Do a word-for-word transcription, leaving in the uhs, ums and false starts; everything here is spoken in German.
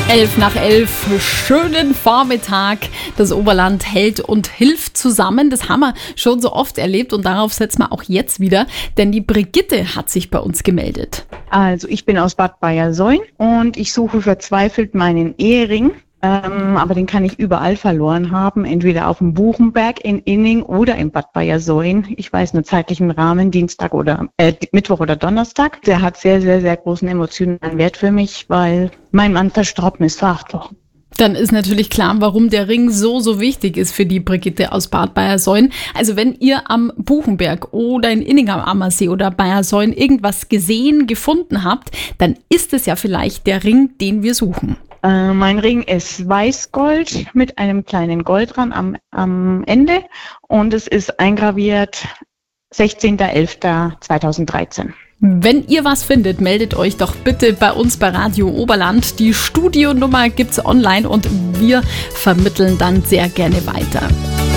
Elf nach elf, schönen Vormittag. Das Oberland hält und hilft zusammen. Das haben wir schon so oft erlebt und darauf setzen wir auch jetzt wieder, denn die Brigitte hat sich bei uns gemeldet. Also ich bin aus Bad Bayersoien und ich suche verzweifelt meinen Ehering. Ähm, aber den kann ich überall verloren haben, entweder auf dem Buchenberg in Inning oder in Bad Bayersoien. Ich weiß nur zeitlichen Rahmen, Dienstag oder äh, Mittwoch oder Donnerstag. Der hat sehr, sehr, sehr großen emotionalen Wert für mich, weil mein Mann verstorben ist vor acht Wochen. Dann ist natürlich klar, warum der Ring so, so wichtig ist für die Brigitte aus Bad Bayersoien. Also wenn ihr am Buchenberg oder in Inning am Ammersee oder Bayersoien irgendwas gesehen, gefunden habt, dann ist es ja vielleicht der Ring, den wir suchen. Äh, mein Ring ist Weißgold mit einem kleinen Goldrand am, am Ende und es ist eingraviert sechzehnter elfter zweitausenddreizehn. Wenn ihr was findet, meldet euch doch bitte bei uns bei Radio Oberland. Die Studionummer gibt's online und wir vermitteln dann sehr gerne weiter.